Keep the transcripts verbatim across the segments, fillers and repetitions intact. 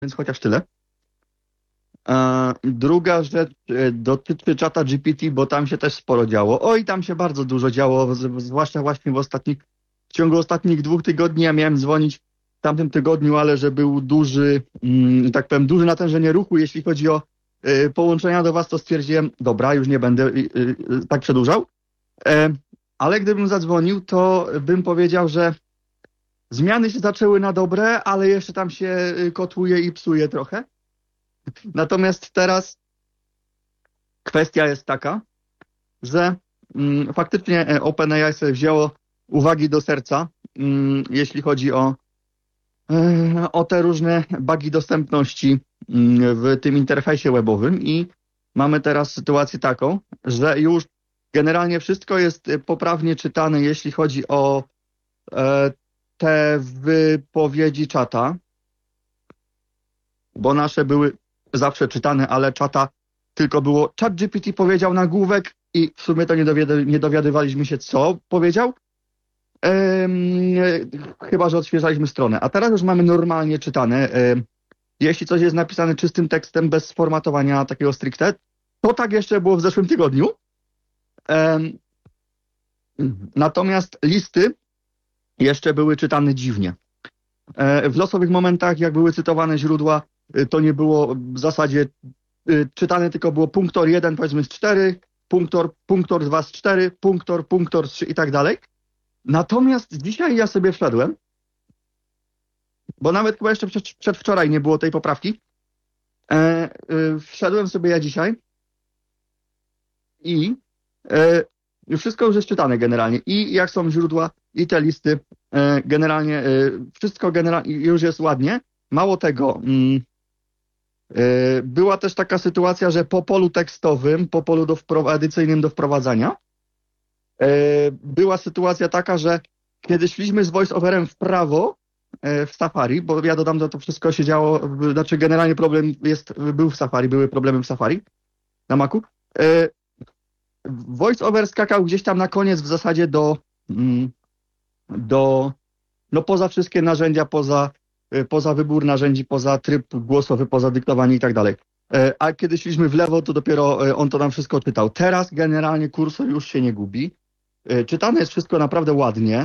więc chociaż tyle. E, druga rzecz e, dotyczy czata G P T, bo tam się też sporo działo. Oj, tam się bardzo dużo działo, z, zwłaszcza właśnie w ostatnich, w ciągu ostatnich dwóch tygodni. Ja miałem dzwonić w tamtym tygodniu, ale że był duży, mm, tak powiem, duże natężenie ruchu, jeśli chodzi o e, połączenia do was, to stwierdziłem, dobra, już nie będę e, e, tak przedłużał. E, ale gdybym zadzwonił, to bym powiedział, że zmiany się zaczęły na dobre, ale jeszcze tam się e, kotłuje i psuje trochę. Natomiast teraz kwestia jest taka, że mm, faktycznie e, OpenAI sobie wzięło uwagi do serca, mm, jeśli chodzi o, e, o te różne bugi dostępności mm, w tym interfejsie webowym i mamy teraz sytuację taką, że już generalnie wszystko jest e, poprawnie czytane, jeśli chodzi o e, te wypowiedzi czata, bo nasze były zawsze czytane, ale czata tylko było ChatGPT powiedział nagłówek i w sumie to nie, dowiady, nie dowiadywaliśmy się, co powiedział. Ehm, chyba, że odświeżaliśmy stronę. A teraz już mamy normalnie czytane. Ehm, jeśli coś jest napisane czystym tekstem, bez sformatowania takiego stricte, to tak jeszcze było w zeszłym tygodniu. Ehm, natomiast listy jeszcze były czytane dziwnie. E, w losowych momentach, jak były cytowane źródła, to nie było w zasadzie y, czytane, tylko było punktor jeden powiedzmy z cztery, punktor, punktor dwa z cztery, punktor, punktor trzy i tak dalej. Natomiast dzisiaj ja sobie wszedłem, bo nawet chyba jeszcze przed, przedwczoraj nie było tej poprawki, e, y, wszedłem sobie ja dzisiaj i e, wszystko już jest czytane generalnie i jak są źródła i te listy e, generalnie, e, wszystko generalnie już jest ładnie. Mało tego, mm, była też taka sytuacja, że po polu tekstowym, po polu do edycyjnym do wprowadzania, była sytuacja taka, że kiedy szliśmy z voice-overem w prawo w Safari, bo ja dodam, że to wszystko się działo, znaczy generalnie problem jest, był w Safari, były problemy w Safari na Macu. Voice-over skakał gdzieś tam na koniec w zasadzie do, do no poza wszystkie narzędzia, poza poza wybór narzędzi, poza tryb głosowy, poza dyktowanie i tak dalej. A kiedy szliśmy w lewo, to dopiero on to nam wszystko czytał. Teraz generalnie kursor już się nie gubi. Czytane jest wszystko naprawdę ładnie.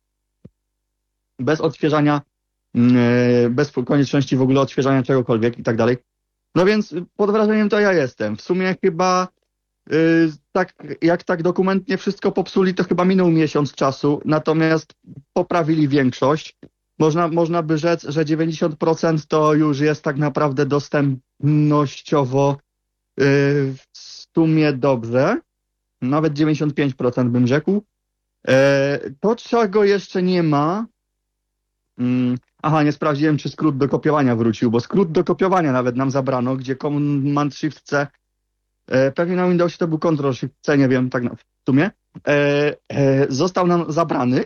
Bez odświeżania, bez konieczności w ogóle odświeżania czegokolwiek i tak dalej. No więc pod wrażeniem to ja jestem. W sumie chyba tak, jak tak dokumentnie wszystko popsuli, to chyba minął miesiąc czasu, natomiast poprawili większość. Można, można by rzec, że dziewięćdziesiąt procent to już jest tak naprawdę dostępnościowo yy, w sumie dobrze. Nawet dziewięćdziesiąt pięć procent bym rzekł. Yy, to, czego jeszcze nie ma... Yy, aha, nie sprawdziłem, czy skrót do kopiowania wrócił, bo skrót do kopiowania nawet nam zabrano, gdzie Command Shift C, yy, pewnie na Windowsie to był Control Shift C, nie wiem, tak na, w sumie, yy, yy, został nam zabrany.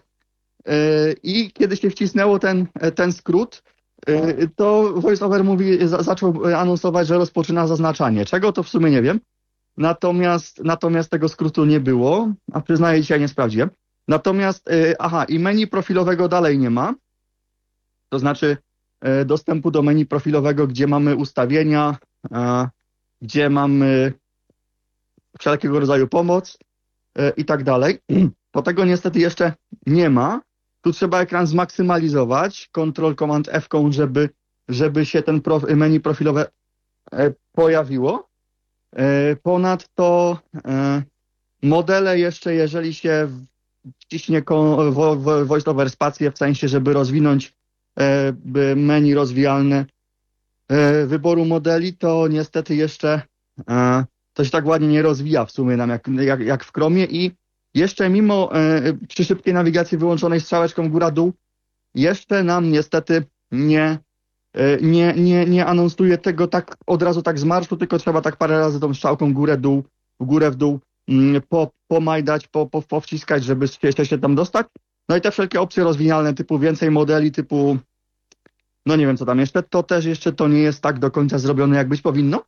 I kiedy się wcisnęło ten, ten skrót, to VoiceOver mówi, zaczął anonsować, że rozpoczyna zaznaczanie. Czego to w sumie nie wiem. Natomiast, natomiast tego skrótu nie było, a przyznaję, dzisiaj nie sprawdziłem. Natomiast, aha, i menu profilowego dalej nie ma. To znaczy dostępu do menu profilowego, gdzie mamy ustawienia, gdzie mamy wszelkiego rodzaju pomoc i tak dalej. Bo tego niestety jeszcze nie ma. Tu trzeba ekran zmaksymalizować, Ctrl Command F, żeby, żeby się ten prof, menu profilowe e, pojawiło. E, ponadto e, modele jeszcze, jeżeli się wciśnie vo, vo, VoiceOver spację, w sensie, żeby rozwinąć e, menu rozwijalne e, wyboru modeli, to niestety jeszcze e, to się tak ładnie nie rozwija w sumie nam jak, jak, jak w Chromie i jeszcze mimo e, przy szybkiej nawigacji wyłączonej strzałeczką góra-dół, jeszcze nam niestety nie, e, nie, nie, nie anonsuje tego tak od razu tak z marszu, tylko trzeba tak parę razy tą strzałką górę-dół, w górę, w dół mm, po, pomajdać, po, po, powciskać, żeby jeszcze się tam dostać. No i te wszelkie opcje rozwijane typu więcej modeli, typu no nie wiem co tam jeszcze, to też jeszcze to nie jest tak do końca zrobione, jak być powinno.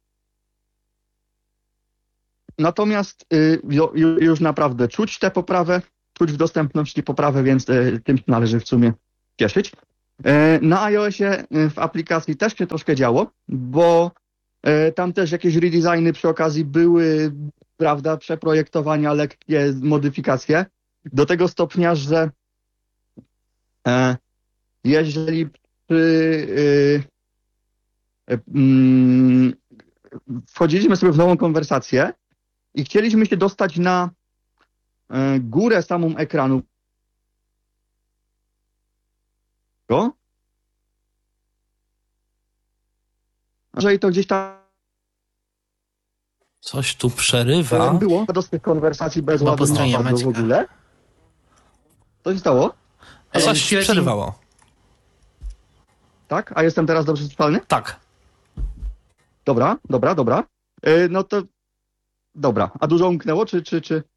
Natomiast y, już naprawdę czuć tę poprawę, czuć w dostępności poprawę, więc y, tym należy w sumie cieszyć. Na iOSie w aplikacji też się troszkę działo, bo tam też jakieś redesigny przy okazji były, prawda, przeprojektowania, lekkie modyfikacje, do tego stopnia, że jeżeli przy, wchodziliśmy sobie w nową konwersację i chcieliśmy się dostać na górę samą ekranu, jeżeli to gdzieś tam Coś tu przerywa. było do tych konwersacji bez Chyba ładu po stronie napadu w ogóle. Co się stało? Coś Śledzi- przerywało. Tak? A jestem teraz dobrze słyszalny? Tak. Dobra, dobra, dobra. Yy, no to dobra. A dużo umknęło, czy, czy, czy...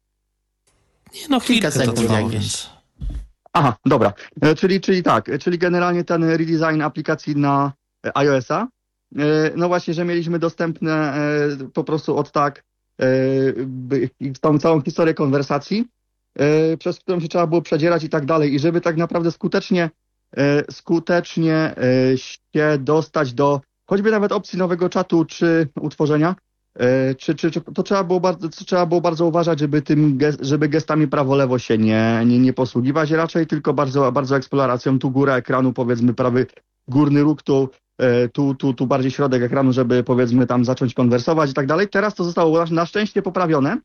Nie no, chwilkę to sekund trwało, jakieś. więc... Aha, dobra. E, czyli, czyli tak, e, czyli generalnie ten redesign aplikacji na e, iOS-a, e, no właśnie, że mieliśmy dostępne e, po prostu od tak e, by- tą całą historię konwersacji, e, przez którą się trzeba było przedzierać i tak dalej. I żeby tak naprawdę skutecznie, e, skutecznie e, się dostać do choćby nawet opcji nowego czatu czy utworzenia, E, Czy, czy, czy to trzeba było bardzo, trzeba było bardzo uważać, żeby tym gest, żeby gestami prawo-lewo się nie, nie, nie posługiwać raczej, tylko bardzo, bardzo eksploracją, tu góra ekranu, powiedzmy prawy górny róg, tu, e, tu, tu, tu bardziej środek ekranu, żeby powiedzmy tam zacząć konwersować i tak dalej. Teraz to zostało na, na szczęście poprawione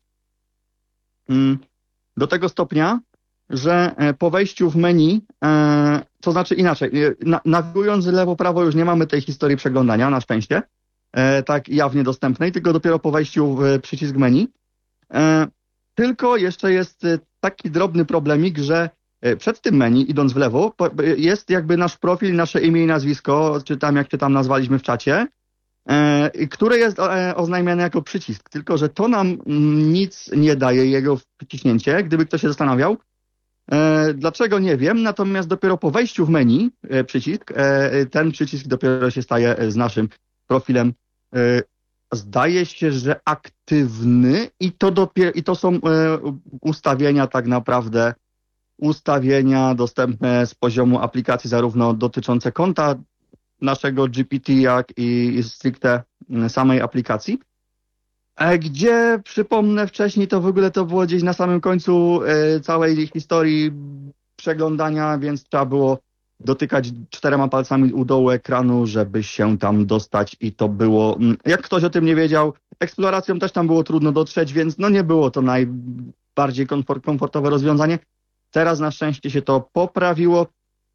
mm, do tego stopnia, że e, po wejściu w menu, e, to znaczy inaczej, e, na, nawigując lewo-prawo już nie mamy tej historii przeglądania, na szczęście. E, tak jawnie dostępnej, tylko dopiero po wejściu w przycisk menu. E, tylko jeszcze jest e, taki drobny problemik, że e, przed tym menu, idąc w lewo, po, jest jakby nasz profil, nasze imię i nazwisko, czy tam jak się tam nazwaliśmy w czacie, e, które jest e, oznajmiane jako przycisk, tylko że to nam mm, nic nie daje, jego wciśnięcie, gdyby ktoś się zastanawiał. E, dlaczego nie wiem, natomiast dopiero po wejściu w menu e, przycisk, e, ten przycisk dopiero się staje e, z naszym profilem. E, Zdaje się, że aktywny i to dopiero, i to są e, ustawienia tak naprawdę, ustawienia dostępne z poziomu aplikacji, zarówno dotyczące konta naszego G P T, jak i, i stricte samej aplikacji. E, Gdzie, przypomnę wcześniej, to w ogóle to było gdzieś na samym końcu e, całej historii przeglądania, więc trzeba było dotykać czterema palcami u dołu ekranu, żeby się tam dostać i to było, mm, jak ktoś o tym nie wiedział, eksploracją też tam było trudno dotrzeć, więc no nie było to najbardziej komfort, komfortowe rozwiązanie. Teraz na szczęście się to poprawiło.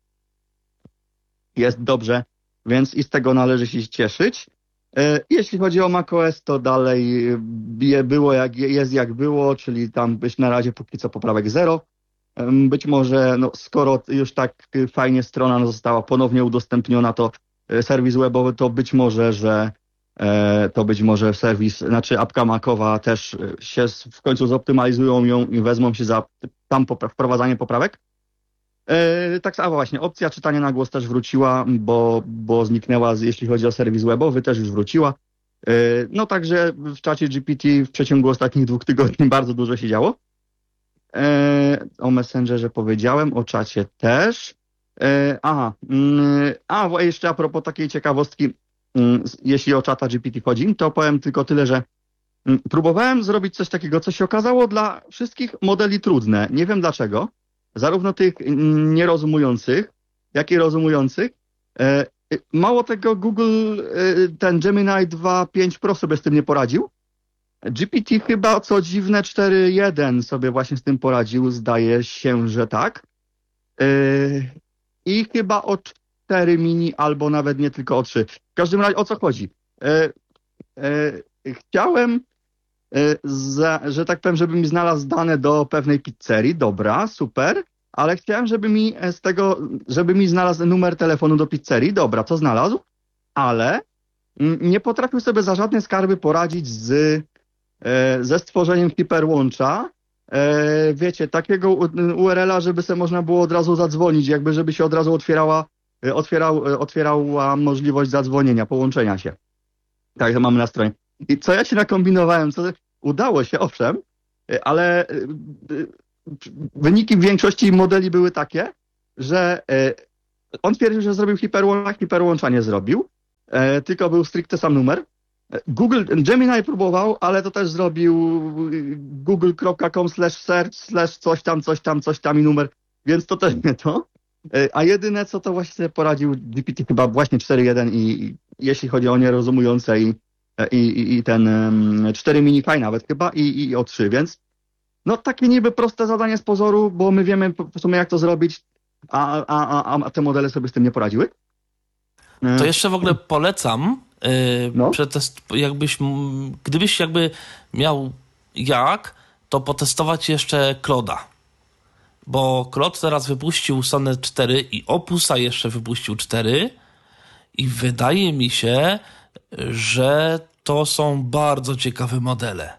Jest dobrze, więc i z tego należy się cieszyć. E, Jeśli chodzi o macOS, to dalej e, było jak jest jak było, czyli tam być na razie póki co poprawek zero. Em, Być może, no, skoro już tak y, fajnie strona została ponownie udostępniona, to e, serwis webowy, to być może, że e, to być może serwis, znaczy apka Macowa też e, się s- w końcu zoptymalizują ją i wezmą się za tam popra- wprowadzanie poprawek. E, tak samo właśnie, opcja czytania na głos też wróciła, bo, bo zniknęła, z- jeśli chodzi o serwis webowy, też już wróciła. E, No także w czacie G P T w przeciągu ostatnich dwóch tygodni bardzo dużo się działo. E, o Messengerze powiedziałem, o czacie też. E, aha, mm, a bo jeszcze a propos takiej ciekawostki, mm, z- jeśli o czata G P T chodzi, to powiem tylko tyle, że mm, próbowałem zrobić coś takiego, co się okazało dla wszystkich modeli trudne. Nie wiem dlaczego. Zarówno tych mm, nierozumujących, jak i rozumujących. E, e, mało tego, Google, e, ten Gemini dwa pięć Pro sobie z tym nie poradził. G P T chyba, co dziwne, cztery jeden sobie właśnie z tym poradził, zdaje się, że tak. Yy, I chyba o cztery mini, albo nawet nie tylko o trzy. W każdym razie, o co chodzi? Yy, yy, chciałem, yy, za, że tak powiem, żeby mi znalazł dane do pewnej pizzerii, dobra, super, ale chciałem, żeby mi z tego, żeby mi znalazł numer telefonu do pizzerii, dobra, to znalazł, ale mm, nie potrafił sobie za żadne skarby poradzić z e, ze stworzeniem hiperłącza, e, wiecie, takiego u- URL-a, żeby sobie można było od razu zadzwonić, jakby żeby się od razu otwierała, e, otwierał, e, otwierała możliwość zadzwonienia, połączenia się. Tak, to mamy na stronie. I co ja się nakombinowałem, co udało się, owszem, e, ale e, e, wyniki w większości modeli były takie, że e, On twierdził, że zrobił hiperłącza, hiperłącza nie zrobił, e, tylko był stricte sam numer. Google, Gemini próbował, ale to też zrobił google kropka com slash search slash coś tam, coś tam, coś tam i numer, więc to też nie to. A jedyne co to właśnie sobie poradził G P T chyba właśnie cztery jeden i, i jeśli chodzi o nierozumujące i, i, i ten um, cztery mini faj nawet chyba i, i o trzy, więc no takie niby proste zadanie z pozoru, bo my wiemy w sumie jak to zrobić, a, a, a, a te modele sobie z tym nie poradziły. To jeszcze w ogóle polecam, yy, No. przetest, jakbyś, gdybyś jakby miał jak, to potestować jeszcze Claude'a. Bo Claude teraz wypuścił Sonnet cztery i Opusa jeszcze wypuścił cztery i wydaje mi się, że to są bardzo ciekawe modele.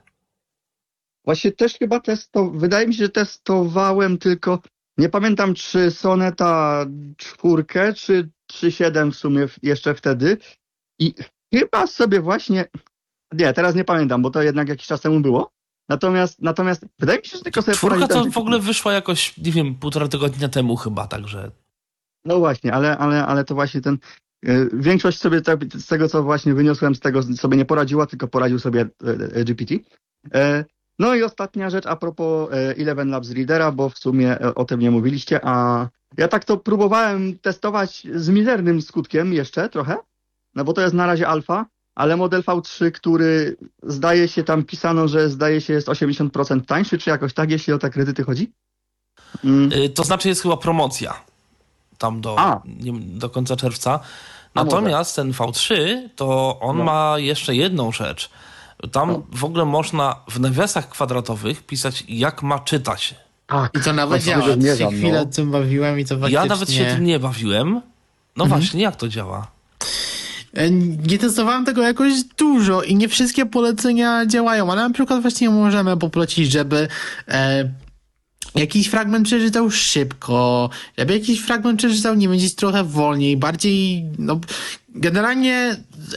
Właśnie też chyba testo, wydaje mi się, że testowałem tylko, nie pamiętam czy Soneta czwórkę, czy trzy siedem w sumie jeszcze wtedy i chyba sobie właśnie, nie, teraz nie pamiętam, bo to jednak jakiś czas temu było, natomiast, natomiast wydaje mi się, że tylko sobie Czwórka to poradziłem- w ogóle wyszła jakoś, nie wiem, półtora tygodnia temu chyba, także... No właśnie, ale, ale, ale to właśnie ten, y, większość sobie te, z tego, co właśnie wyniosłem z tego, sobie nie poradziła, tylko poradził sobie y, G P T. E, No i ostatnia rzecz a propos e, Eleven Labs Readera, bo w sumie e, o tym nie mówiliście, a ja tak to próbowałem testować z mizernym skutkiem jeszcze trochę, no bo to jest na razie alfa, ale model V trzy, który zdaje się tam pisano, że zdaje się jest osiemdziesiąt procent tańszy, czy jakoś tak, jeśli o te kredyty chodzi? Mm. Y, To znaczy jest chyba promocja tam do, A. nie, do końca czerwca. A Natomiast ten V trzy to on No. ma jeszcze jedną rzecz. Tam No. w ogóle można w nawiasach kwadratowych pisać jak ma czytać. Tak. I to nawet Właśnie, działa. że Ja się zmierzam, chwilę no. tym bawiłem i to faktycznie... Ja nawet się tym nie bawiłem. No Mhm. właśnie, jak to działa? E, Nie testowałem tego jakoś dużo i nie wszystkie polecenia działają, ale na przykład właśnie możemy poprosić, żeby e, jakiś fragment przeczytał szybko, żeby jakiś fragment przeczytał, nie wiem, gdzieś trochę wolniej, bardziej, no, generalnie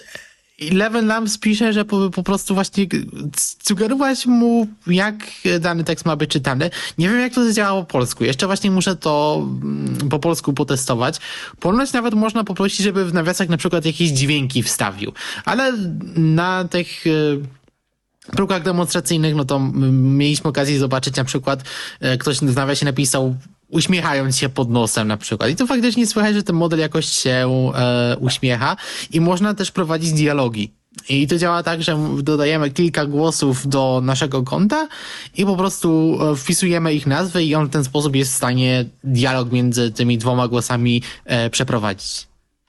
Eleven Labs pisze, że po, po prostu właśnie sugerować mu, jak dany tekst ma być czytany. Nie wiem, jak to zadziała po polsku. Jeszcze właśnie muszę to mm, po polsku potestować. Ponoć nawet można poprosić, żeby w nawiasach na przykład jakieś dźwięki wstawił. Ale na tych y, próbkach demonstracyjnych, no to m, mieliśmy okazję zobaczyć na przykład, y, ktoś w nawiasie napisał uśmiechając się pod nosem na przykład. I to faktycznie słychać, że ten model jakoś się e, uśmiecha i można też prowadzić dialogi. I to działa tak, że dodajemy kilka głosów do naszego konta i po prostu e, wpisujemy ich nazwy i on w ten sposób jest w stanie dialog między tymi dwoma głosami e, przeprowadzić.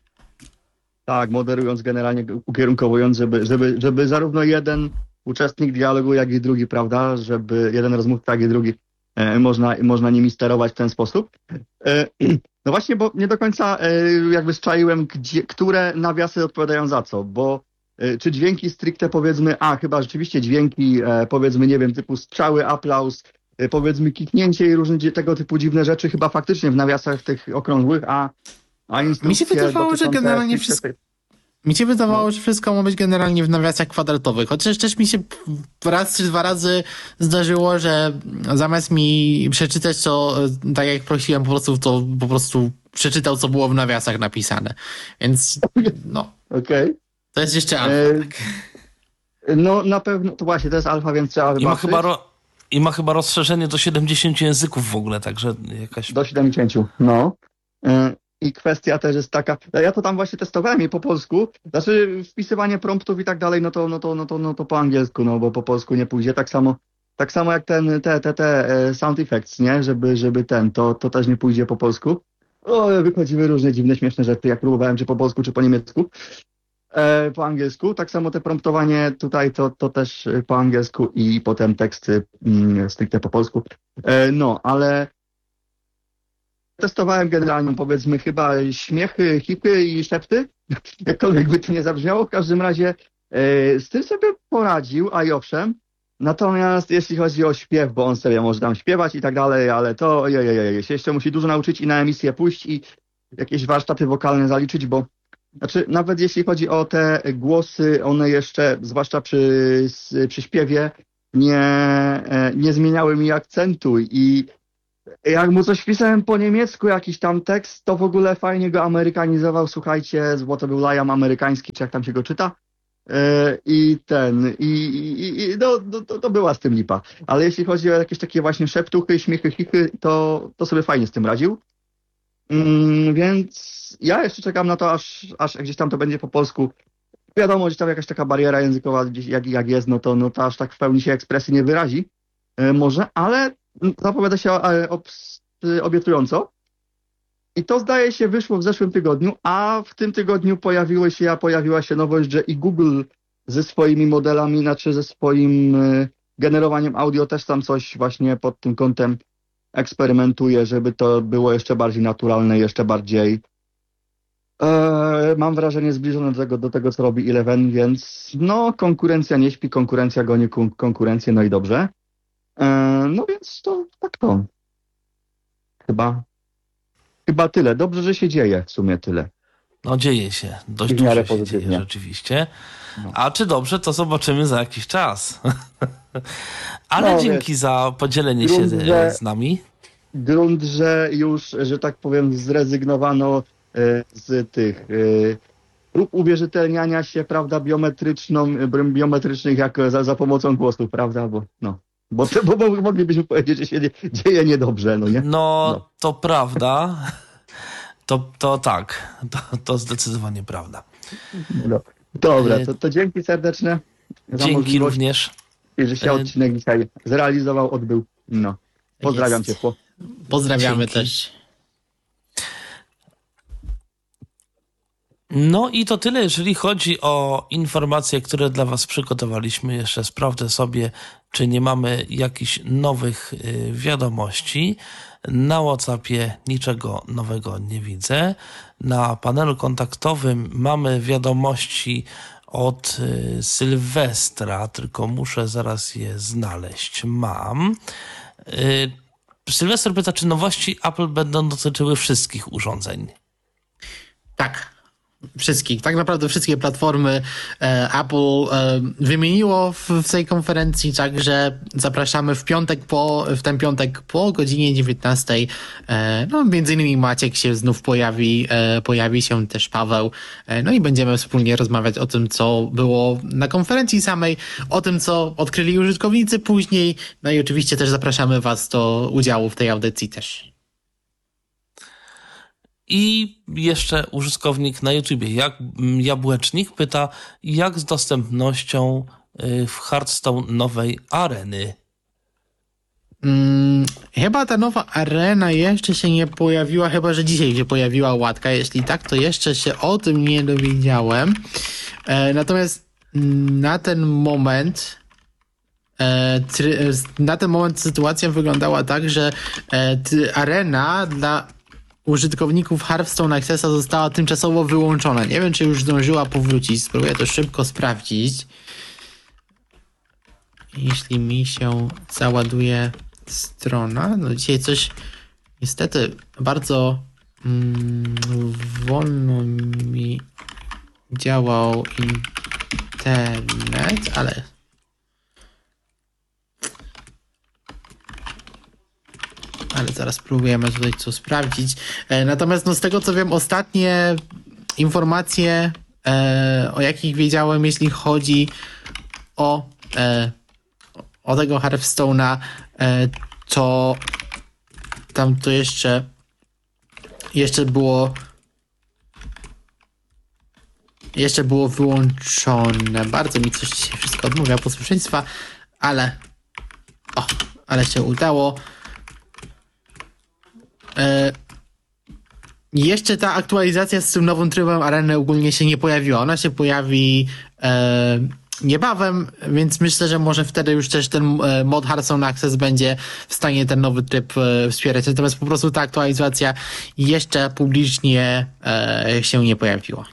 Tak, moderując generalnie, ukierunkowując, żeby, żeby, żeby zarówno jeden uczestnik dialogu, jak i drugi, prawda, żeby jeden rozmówca, jak i drugi e, można, można nimi sterować w ten sposób. E, no właśnie, bo nie do końca e, jakby zczaiłem, gdzie, które nawiasy odpowiadają za co, bo e, czy dźwięki stricte powiedzmy, a chyba rzeczywiście dźwięki e, powiedzmy, nie wiem, typu strzały, aplauz, e, powiedzmy kiknięcie i różne tego typu dziwne rzeczy chyba faktycznie w nawiasach tych okrągłych, a A Mi się wydawało, że dotyczące generalnie stricte wszystko... Mi się wydawało, że wszystko ma być generalnie w nawiasach kwadratowych, chociaż też mi się raz czy dwa razy zdarzyło, że zamiast mi przeczytać to, tak jak prosiłem, po prostu to po prostu przeczytał, co było w nawiasach napisane. Więc no, Okej. to jest jeszcze alfa. E, Tak. No na pewno, to właśnie, to jest alfa, więc trzeba I ma wybaczyć. chyba, ro, i ma chyba rozszerzenie do siedemdziesięciu języków w ogóle, także jakaś... Do siedemdziesięciu, no. E, I kwestia też jest taka, ja to tam właśnie testowałem i po polsku, znaczy wpisywanie promptów i tak dalej, no to, no to, no to, no to po angielsku, no bo po polsku nie pójdzie, tak samo, tak samo jak ten, te, te, te e, sound effects, nie, żeby, żeby ten, to, to też nie pójdzie po polsku. O, wychodziły różne dziwne, śmieszne rzeczy, jak próbowałem, czy po polsku, czy po niemiecku. E, po angielsku, tak samo te promptowanie tutaj to, to też po angielsku i potem teksty mm, stricte po polsku. E, no, ale testowałem generalnie, powiedzmy, chyba śmiechy, hipy i szepty, jakkolwiek by to nie zabrzmiało. W każdym razie e, z tym sobie poradził, a i owszem. Natomiast jeśli chodzi o śpiew, bo on sobie może tam śpiewać i tak dalej, ale to ojej, się jeszcze musi dużo nauczyć i na emisję pójść i jakieś warsztaty wokalne zaliczyć, bo znaczy nawet jeśli chodzi o te głosy, one jeszcze, zwłaszcza przy, przy śpiewie, nie, nie zmieniały mi akcentu i Jak mu coś pisałem po niemiecku, jakiś tam tekst, to w ogóle fajnie go amerykanizował, słuchajcie, bo to był Liam amerykański, czy jak tam się go czyta. Yy, I ten, i, i, i no, no, to, to była z tym lipa. Ale jeśli chodzi o jakieś takie właśnie szeptuchy, śmiechy, chichy, to, to sobie fajnie z tym radził. Yy, więc ja jeszcze czekam na to, aż, aż gdzieś tam to będzie po polsku. Wiadomo, że tam jakaś taka bariera językowa gdzieś jak, jak jest, no to, no to aż tak w pełni się ekspresji nie wyrazi. Yy, może, ale zapowiada się obs- obiecująco. I to zdaje się wyszło w zeszłym tygodniu, a w tym tygodniu pojawiło się, pojawiła się nowość, że i Google ze swoimi modelami, znaczy ze swoim y, generowaniem audio też tam coś właśnie pod tym kątem eksperymentuje, żeby to było jeszcze bardziej naturalne, jeszcze bardziej e, mam wrażenie zbliżone do tego, do tego, co robi Eleven, więc no konkurencja nie śpi, konkurencja goni kon- konkurencję, no i dobrze. E, no więc to tak to. Chyba Chyba tyle. Dobrze, że się dzieje w sumie tyle. No dzieje się. Dość W miarę dużo się pozytywnie. dzieje rzeczywiście. No. A czy dobrze, to zobaczymy za jakiś czas. Ale No, dzięki wiesz, za podzielenie grunt, się że- z nami. Grunt, że już, że tak powiem, zrezygnowano e, z tych e, prób uwierzytelniania się, prawda, biometryczną, e, biometrycznych jak za, za pomocą głosów, prawda, bo no. Bo, to, bo, bo moglibyśmy powiedzieć, że się nie, dzieje niedobrze, no nie? No, No. to prawda. To, to tak. To, to zdecydowanie prawda. No. Dobra, to, to dzięki serdeczne za Dzięki możliwość, również. że się E, odcinek dzisiaj zrealizował, odbył. No. Pozdrawiam Jest. ciepło. Pozdrawiamy Dzięki. też. No i to tyle, jeżeli chodzi o informacje, które dla Was przygotowaliśmy. Jeszcze sprawdzę sobie, czy nie mamy jakichś nowych y, wiadomości. Na WhatsAppie niczego nowego nie widzę. Na panelu kontaktowym mamy wiadomości od y, Sylwestra, tylko muszę zaraz je znaleźć. Mam. Y, Sylwester pyta, czy nowości Apple będą dotyczyły wszystkich urządzeń. Tak. Wszystkich, tak naprawdę wszystkie platformy e, Apple e, wymieniło w, w tej konferencji, także zapraszamy w piątek po, w ten piątek po godzinie dziewiętnastej. E, no między innymi Maciek się znów pojawi, e, pojawi się też Paweł, e, no i będziemy wspólnie rozmawiać o tym, co było na konferencji samej, o tym, co odkryli użytkownicy później, no i oczywiście też zapraszamy Was do udziału w tej audycji też. I jeszcze użytkownik na YouTubie, jak Jabłecznik, pyta, jak z dostępnością y, w Hearthstone nowej areny. Hmm, chyba ta nowa arena jeszcze się nie pojawiła, chyba że dzisiaj się pojawiła łatka. Jeśli tak, to jeszcze się o tym nie dowiedziałem. E, natomiast na ten moment e, try, na ten moment sytuacja wyglądała tak, że e, ty, arena dla użytkowników Hearthstone Accessa została tymczasowo wyłączona. Nie wiem, czy już zdążyła powrócić. Spróbuję to szybko sprawdzić. Jeśli mi się załaduje strona. No dzisiaj coś niestety bardzo mm, wolno mi działał internet, ale ale zaraz próbujemy tutaj co sprawdzić. E, natomiast no, z tego co wiem, ostatnie informacje, e, o jakich wiedziałem, jeśli chodzi o, e, o tego Hearthstone'a, e, to tam to jeszcze jeszcze było jeszcze było wyłączone. Bardzo mi coś dzisiaj wszystko odmawia posłuszeństwa, ale o, ale się udało. E, jeszcze ta aktualizacja z tym nowym trybem areny ogólnie się nie pojawiła. Ona się pojawi e, niebawem, więc myślę, że może wtedy już też ten e, mod Hearthstone Access będzie w stanie ten nowy tryb e, wspierać. Natomiast po prostu ta aktualizacja jeszcze publicznie e, się nie pojawiła.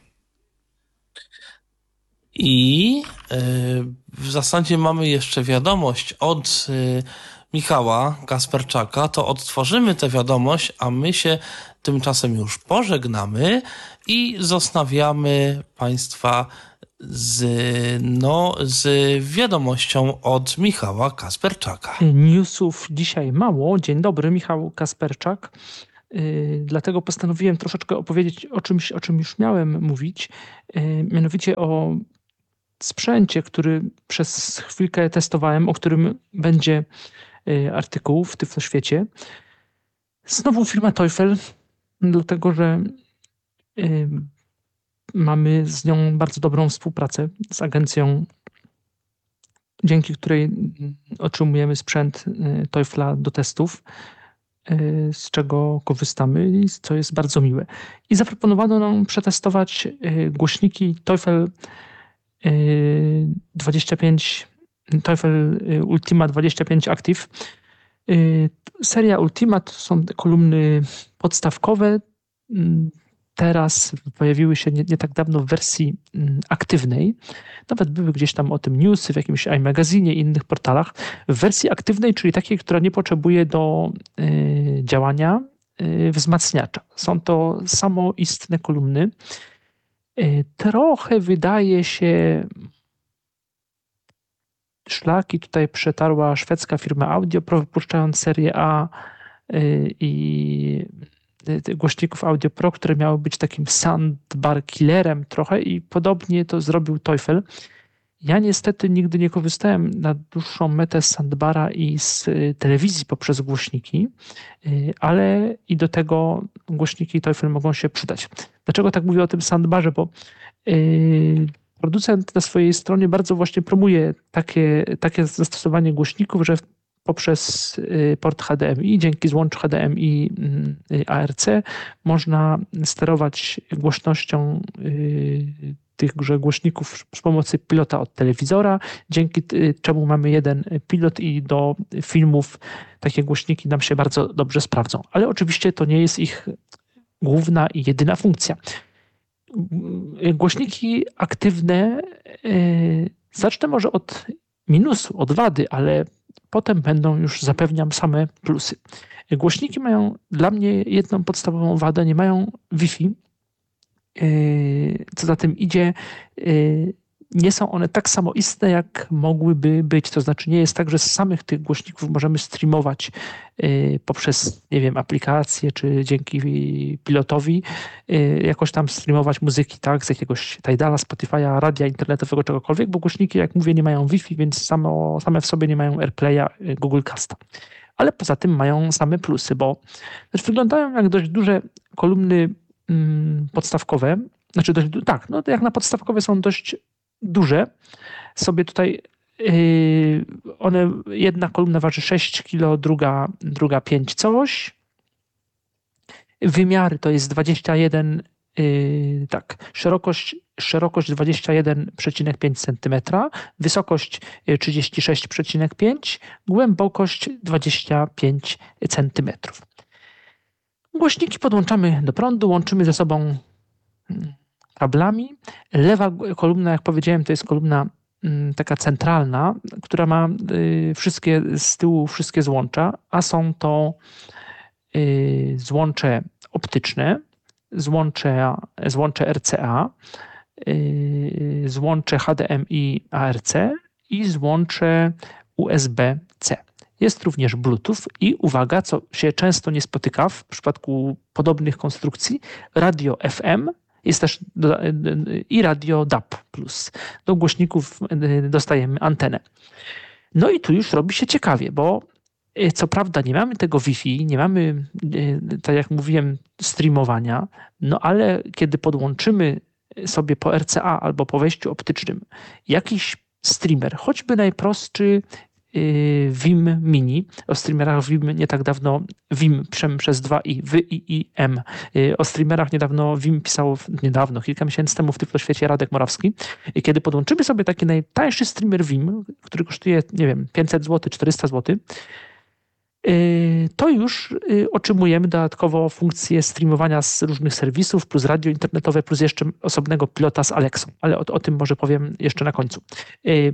I y, w zasadzie mamy jeszcze wiadomość od y, Michała Kasperczaka, to odtworzymy tę wiadomość, a my się tymczasem już pożegnamy i zostawiamy Państwa z, no, z wiadomością od Michała Kasperczaka. Newsów dzisiaj mało. Dzień dobry, Michał Kasperczak. Yy, dlatego postanowiłem troszeczkę opowiedzieć o czymś, o czym już miałem mówić. Yy, mianowicie o sprzęcie, który przez chwilkę testowałem, o którym będzie yy, artykuł w Tyfloświecie. Znowu firma Teufel, dlatego że yy, mamy z nią bardzo dobrą współpracę z agencją, dzięki której otrzymujemy sprzęt Teufla do testów, z czego korzystamy i co jest bardzo miłe. I zaproponowano nam przetestować głośniki Teufel dwadzieścia pięć, Teufel Ultima dwadzieścia pięć Active. Seria Ultima to są kolumny podstawkowe. Teraz pojawiły się nie, nie tak dawno w wersji aktywnej. Nawet były gdzieś tam o tym newsy w jakimś iMagazinie i innych portalach. W wersji aktywnej, czyli takiej, która nie potrzebuje do y, działania y, wzmacniacza. Są to samoistne kolumny. Y, trochę wydaje się szlaki tutaj przetarła szwedzka firma AudioPro, wypuszczając serię A y, i głośników AudioPro, które miały być takim soundbar killerem trochę i podobnie to zrobił Teufel. Ja niestety nigdy nie korzystałem na dłuższą metę z soundbara i z telewizji poprzez głośniki, ale i do tego głośniki Teufel mogą się przydać. Dlaczego tak mówię o tym soundbarze? Bo yy, producent na swojej stronie bardzo właśnie promuje takie, takie zastosowanie głośników, że poprzez port H D M I, dzięki złączu H D M I A R C można sterować głośnością tychże głośników przy pomocy pilota od telewizora, dzięki czemu mamy jeden pilot i do filmów takie głośniki nam się bardzo dobrze sprawdzą. Ale oczywiście to nie jest ich główna i jedyna funkcja. Głośniki aktywne, zacznę może od minusu, od wady, ale potem będą już, zapewniam, same plusy. Głośniki mają dla mnie jedną podstawową wadę, nie mają Wi-Fi. Co za tym idzie, nie są one tak samoistne, jak mogłyby być. To znaczy nie jest tak, że z samych tych głośników możemy streamować poprzez, nie wiem, aplikacje, czy dzięki pilotowi jakoś tam streamować muzyki, tak, z jakiegoś Tidala, Spotify'a, radia internetowego, czegokolwiek, bo głośniki, jak mówię, nie mają Wi-Fi, więc samo, same w sobie nie mają AirPlaya, Google Casta. Ale poza tym mają same plusy, bo znaczy wyglądają jak dość duże kolumny mm, podstawkowe. Znaczy dość, tak, no jak na podstawkowe są dość duże. Sobie tutaj yy, one, jedna kolumna waży sześć kilo, druga, druga pięć coś. Wymiary to jest dwadzieścia jeden, yy, tak, szerokość, szerokość dwadzieścia jeden przecinek pięć centymetra, wysokość trzydzieści sześć przecinek pięć, głębokość dwadzieścia pięć centymetrów. Głośniki podłączamy do prądu, łączymy ze sobą kablami. Lewa kolumna, jak powiedziałem, to jest kolumna taka centralna, która ma wszystkie z tyłu wszystkie złącza, a są to złącze optyczne, złącze, złącze R C A, złącze H D M I A R C i złącze U S B C. Jest również Bluetooth i uwaga, co się często nie spotyka w przypadku podobnych konstrukcji, radio F M. Jest też i radio D A B plus. Do głośników dostajemy antenę. No i tu już robi się ciekawie, bo co prawda nie mamy tego Wi-Fi, nie mamy, tak jak mówiłem, streamowania, no ale kiedy podłączymy sobie po R C A albo po wejściu optycznym jakiś streamer, choćby najprostszy Vim Mini. O streamerach Vim nie tak dawno, Vim przez dwa i, W I I M. O streamerach niedawno Vim pisał, niedawno, kilka miesięcy temu w Tyfloświecie Radek Morawski. I kiedy podłączymy sobie taki najtańszy streamer Vim, który kosztuje, nie wiem, pięćset złotych, czterysta złotych, to już otrzymujemy dodatkowo funkcję streamowania z różnych serwisów, plus radio internetowe, plus jeszcze osobnego pilota z Alexą. Ale o, o tym może powiem jeszcze na końcu.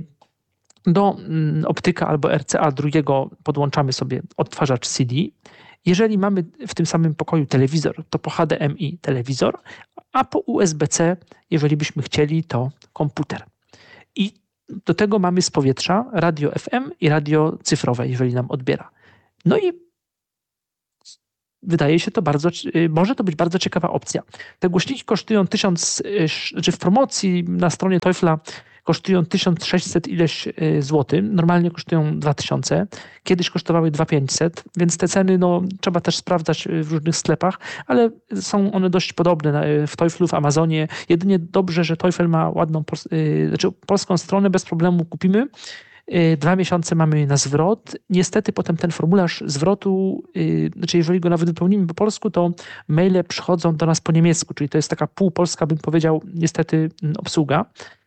Do optyka albo R C A drugiego podłączamy sobie odtwarzacz C D Jeżeli mamy w tym samym pokoju telewizor, to po H D M I telewizor, a po U S B C, jeżeli byśmy chcieli, to komputer. I do tego mamy z powietrza radio F M i radio cyfrowe, jeżeli nam odbiera. No i wydaje się to bardzo, może to być bardzo ciekawa opcja. Te głośniki kosztują tysiąc, czy w promocji na stronie Teufla kosztują tysiąc sześćset ileś złotych, normalnie kosztują dwa tysiące, kiedyś kosztowały dwa tysiące pięćset, więc te ceny no, trzeba też sprawdzać w różnych sklepach, ale są one dość podobne w Teuflu, w Amazonie. Jedynie dobrze, że Teufel ma ładną, znaczy polską stronę, bez problemu kupimy. Dwa miesiące mamy na zwrot. Niestety potem ten formularz zwrotu, znaczy jeżeli go nawet wypełnimy po polsku, to maile przychodzą do nas po niemiecku, czyli to jest taka półpolska, bym powiedział, niestety obsługa.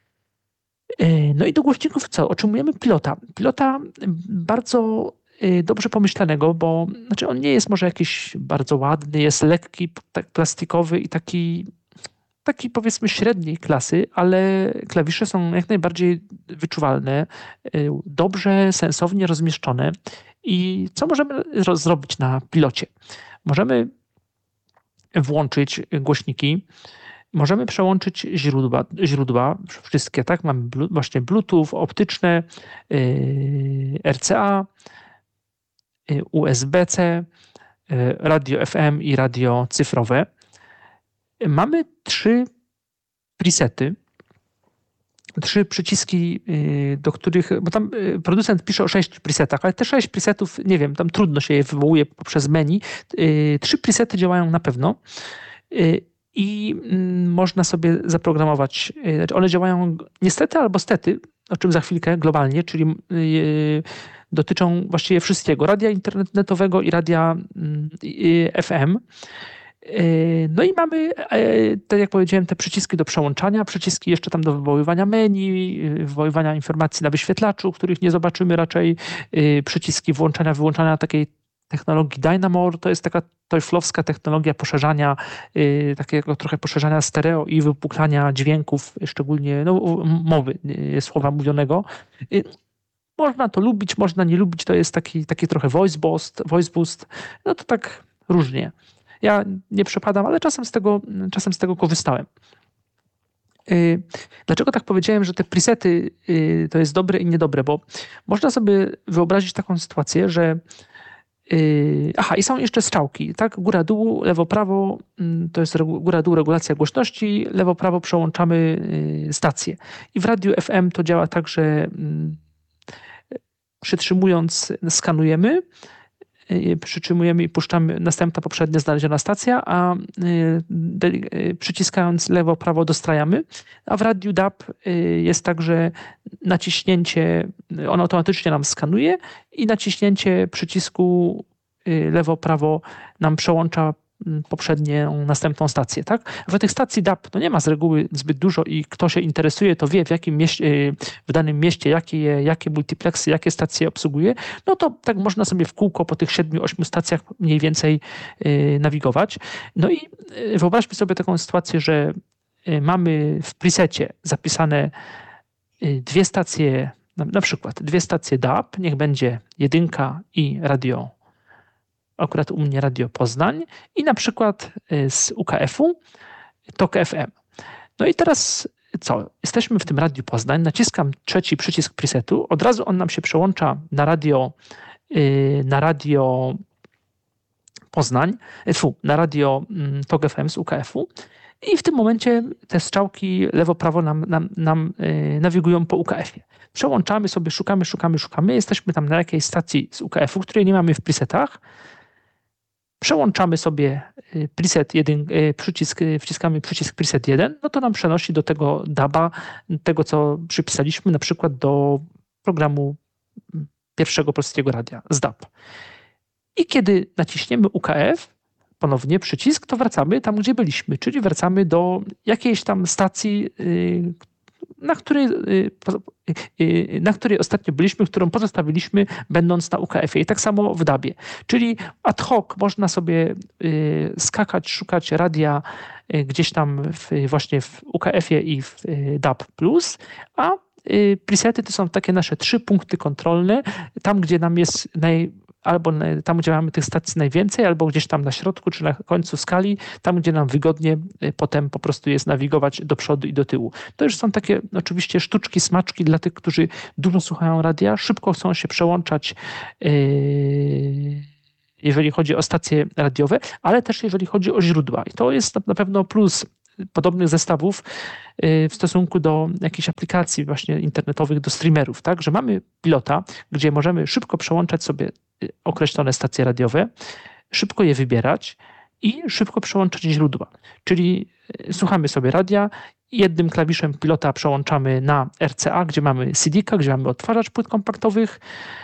No i do głośników co? Otrzymujemy pilota. Pilota bardzo dobrze pomyślanego, bo znaczy on nie jest może jakiś bardzo ładny, jest lekki, tak plastikowy i taki, taki powiedzmy średniej klasy, ale klawisze są jak najbardziej wyczuwalne, dobrze, sensownie rozmieszczone. I co możemy zrobić na pilocie? Możemy włączyć głośniki, możemy przełączyć źródła, źródła wszystkie, tak? Mamy blu, właśnie Bluetooth, optyczne, yy, R C A, yy, U S B C, yy, radio F M i radio cyfrowe. Mamy trzy presety, trzy przyciski, yy, do których, bo tam yy, producent pisze o sześciu presetach, ale te sześć presetów, nie wiem, tam trudno się je wywołuje poprzez menu. Yy, trzy presety działają na pewno. Yy, I można sobie zaprogramować, one działają niestety albo stety, o czym za chwilkę globalnie, czyli dotyczą właściwie wszystkiego, radia internetowego i radia F M. No i mamy, tak jak powiedziałem, te przyciski do przełączania, przyciski jeszcze tam do wywoływania menu, wywoływania informacji na wyświetlaczu, których nie zobaczymy raczej, przyciski włączania, wyłączania takiej technologii Dynamore, to jest taka teuflowska technologia poszerzania, yy, takiego trochę poszerzania stereo i wypuklania dźwięków, szczególnie no, mowy, yy, słowa mówionego. Yy, można to lubić, można nie lubić, to jest taki, taki trochę voice boost, voice boost, no to tak różnie. Ja nie przepadam, ale czasem z tego, czasem z tego korzystałem. Yy, dlaczego tak powiedziałem, że te presety yy, to jest dobre i niedobre? Bo można sobie wyobrazić taką sytuację, że Aha, i są jeszcze strzałki, tak? Góra, dół, lewo, prawo, to jest góra, dół, regulacja głośności, lewo, prawo przełączamy stację. I w radiu F M to działa tak, że przytrzymując skanujemy, przytrzymujemy i puszczamy następna poprzednia znaleziona stacja, a przyciskając lewo, prawo dostrajamy. A w radiu D A B jest tak, że naciśnięcie, on automatycznie nam skanuje i naciśnięcie przycisku lewo, prawo nam przełącza poprzednią, następną stację, tak? W tych stacji D A B to nie ma z reguły zbyt dużo i kto się interesuje, to wie w jakim mieście, w danym mieście, jakie, jakie multiplexy, jakie stacje obsługuje, no to tak można sobie w kółko po tych siedmiu, ośmiu stacjach mniej więcej nawigować. No i wyobraźmy sobie taką sytuację, że mamy w presecie zapisane dwie stacje, na przykład dwie stacje D A B, niech będzie jedynka i radio, akurat u mnie Radio Poznań i na przykład z U K F-u Tok F M. No i teraz co? Jesteśmy w tym Radiu Poznań, naciskam trzeci przycisk presetu, od razu on nam się przełącza na radio, na radio Poznań, fu, na radio Tok F M z U K F-u i w tym momencie te strzałki lewo-prawo nam, nam, nam nawigują po U K F-ie. Przełączamy sobie, szukamy, szukamy, szukamy, jesteśmy tam na jakiejś stacji z U K F-u, której nie mamy w presetach. Przełączamy sobie preset jeden, przycisk, wciskamy przycisk preset jeden, no to nam przenosi do tego D A B-a, tego co przypisaliśmy, na przykład do programu pierwszego polskiego radia z D A B. I kiedy naciśniemy U K F, ponownie przycisk, to wracamy tam, gdzie byliśmy, czyli wracamy do jakiejś tam stacji, na której, na której ostatnio byliśmy, którą pozostawiliśmy, będąc na U K F-ie. I tak samo w D A B-ie. Czyli ad hoc można sobie skakać, szukać radia gdzieś tam w, właśnie w U K F-ie i w D A B plus, a presety to są takie nasze trzy punkty kontrolne, tam gdzie nam jest naj, albo tam, gdzie mamy tych stacji najwięcej, albo gdzieś tam na środku, czy na końcu skali, tam, gdzie nam wygodnie potem po prostu jest nawigować do przodu i do tyłu. To już są takie oczywiście sztuczki, smaczki dla tych, którzy dużo słuchają radia, szybko chcą się przełączać, yy, jeżeli chodzi o stacje radiowe, ale też jeżeli chodzi o źródła. I to jest na pewno plus podobnych zestawów w stosunku do jakichś aplikacji właśnie internetowych, do streamerów, tak, że mamy pilota, gdzie możemy szybko przełączać sobie określone stacje radiowe, szybko je wybierać i szybko przełączać źródła. Czyli słuchamy sobie radia, jednym klawiszem pilota przełączamy na R C A, gdzie mamy C D-ka, gdzie mamy odtwarzacz płyt kompaktowych,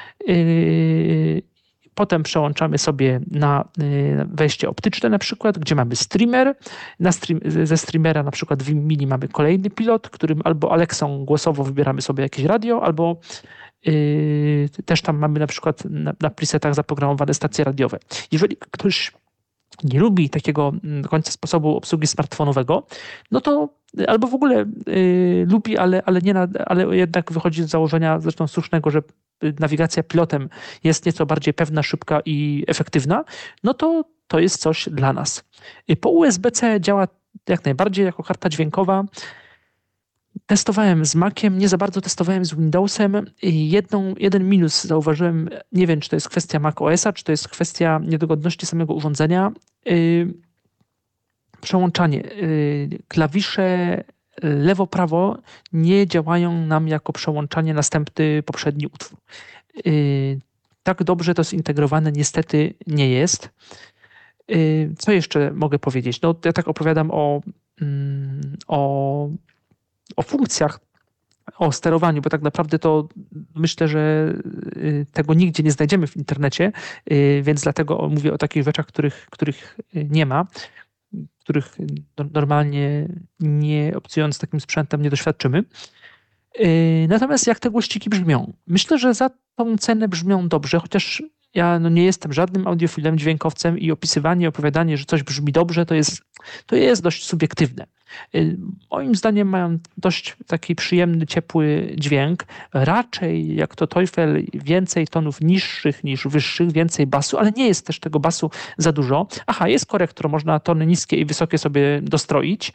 potem przełączamy sobie na wejście optyczne na przykład, gdzie mamy streamer. Na stream, ze streamera na przykład w Mini mamy kolejny pilot, którym albo Alexą głosowo wybieramy sobie jakieś radio, albo yy, też tam mamy na przykład na, na presetach zaprogramowane stacje radiowe. Jeżeli ktoś nie lubi takiego do końca sposobu obsługi smartfonowego, no to albo w ogóle y, lubi, ale, ale, nie na, ale jednak wychodzi z założenia zresztą słusznego, że nawigacja pilotem jest nieco bardziej pewna, szybka i efektywna, no to to jest coś dla nas. Po U S B C działa jak najbardziej jako karta dźwiękowa. Testowałem z Maciem, nie za bardzo testowałem z Windowsem i jedną, jeden minus zauważyłem, nie wiem, czy to jest kwestia macOSa, czy to jest kwestia niedogodności samego urządzenia. Yy, przełączanie. Yy, klawisze lewo-prawo nie działają nam jako przełączanie następny poprzedni utwór. Yy, tak dobrze to zintegrowane niestety nie jest. Yy, co jeszcze mogę powiedzieć? No, ja tak opowiadam o, mm, o o funkcjach, o sterowaniu, bo tak naprawdę to myślę, że tego nigdzie nie znajdziemy w internecie, więc dlatego mówię o takich rzeczach, których, których nie ma, których normalnie nie obcując takim sprzętem nie doświadczymy. Natomiast jak te głośniki brzmią? Myślę, że za tą cenę brzmią dobrze, chociaż ja no nie jestem żadnym audiofilem, dźwiękowcem i opisywanie, opowiadanie, że coś brzmi dobrze, to jest, to jest dość subiektywne. Moim zdaniem mają dość taki przyjemny, ciepły dźwięk. Raczej jak to Teufel więcej tonów niższych niż wyższych, więcej basu, ale nie jest też tego basu za dużo. Aha, jest korektor, można tony niskie i wysokie sobie dostroić.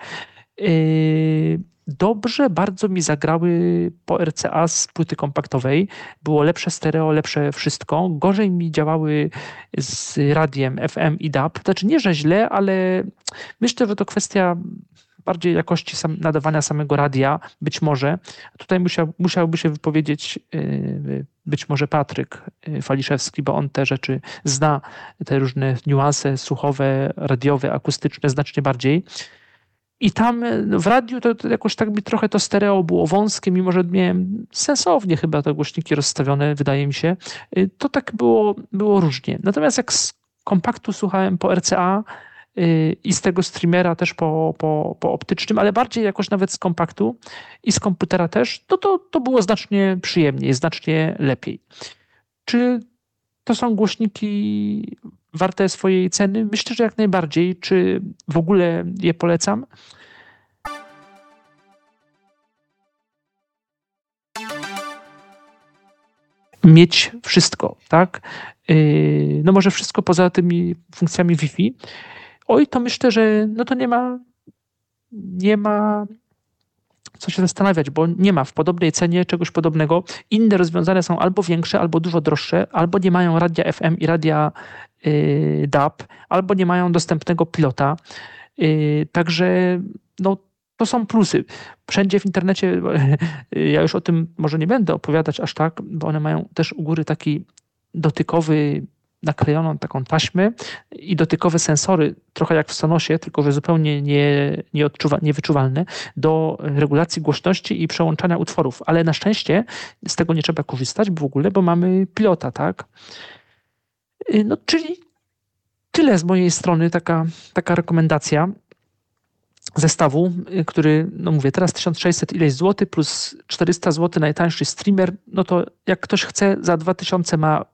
Dobrze bardzo mi zagrały po R C A z płyty kompaktowej. Było lepsze stereo, lepsze wszystko. Gorzej mi działały z radiem F M i D A B. Znaczy nie, że źle, ale myślę, że to kwestia bardziej jakości sam, nadawania samego radia, być może. Tutaj musiał, musiałby się wypowiedzieć yy, być może Patryk Faliszewski, bo on te rzeczy zna, te różne niuanse słuchowe, radiowe, akustyczne znacznie bardziej. I tam w radiu to, to jakoś tak mi trochę to stereo było wąskie, mimo że miałem sensownie chyba te głośniki rozstawione, wydaje mi się. To tak było, było różnie. Natomiast jak z kompaktu słuchałem po R C A i z tego streamera też po, po, po optycznym, ale bardziej jakoś nawet z kompaktu i z komputera też, to, to, to było znacznie przyjemniej, znacznie lepiej. Czy to są głośniki warte swojej ceny? Myślę, że jak najbardziej. Czy w ogóle je polecam? Mieć wszystko, tak? No może wszystko poza tymi funkcjami Wi-Fi. Oj, to myślę, że no to nie ma nie ma co się zastanawiać, bo nie ma w podobnej cenie czegoś podobnego. Inne rozwiązania są albo większe, albo dużo droższe, albo nie mają radia F M i radia yy, D A B, albo nie mają dostępnego pilota. Yy, także no, to są plusy. Wszędzie w internecie, ja już o tym może nie będę opowiadać aż tak, bo one mają też u góry taki dotykowy, naklejoną taką taśmę i dotykowe sensory, trochę jak w Sonosie, tylko że zupełnie nie, nieodczuwa, niewyczuwalne, do regulacji głośności i przełączania utworów. Ale na szczęście z tego nie trzeba korzystać w ogóle, bo mamy pilota, tak? No, czyli tyle z mojej strony, taka, taka rekomendacja zestawu, który, no mówię, teraz tysiąc sześćset ileś złotych plus czterysta złotych najtańszy streamer, no to jak ktoś chce, za dwa tysiące ma